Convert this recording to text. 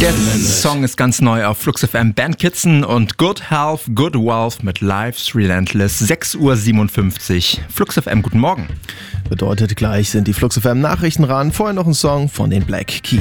Der Song ist ganz neu auf Flux FM. Ben Kitson und Good Health, Good Wealth mit Life's Relentless. 6:57 Uhr. Flux FM, guten Morgen. Bedeutet, gleich sind die Flux FM Nachrichten ran. Vorher noch ein Song von den Black Keys.